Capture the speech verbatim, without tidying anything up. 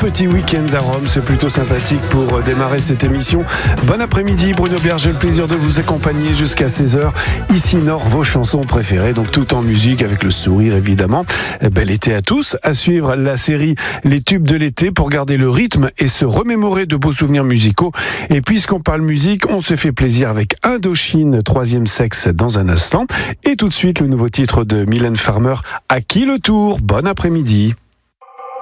petit week-end à Rome, c'est plutôt sympathique pour démarrer cette émission. Bon après-midi, Bruno Bierge, j'ai le plaisir de vous accompagner jusqu'à seize heures. Ici Nord, vos chansons préférées, donc tout en musique avec le sourire évidemment. Bel été à tous, à suivre la série Les tubes de l'été pour garder le rythme et se remémorer de beaux souvenirs musicaux. Et puisqu'on parle musique, on se fait plaisir avec Indochine, troisième sexe dans un instant. Et tout de suite, le nouveau titre de Mylène Farmer, À qui le tour? Bon après-midi.